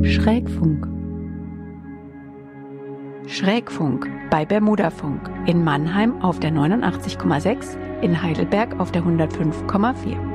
Schrägfunk. Schrägfunk bei Bermudafunk in Mannheim auf der 89,6, in Heidelberg auf der 105,4.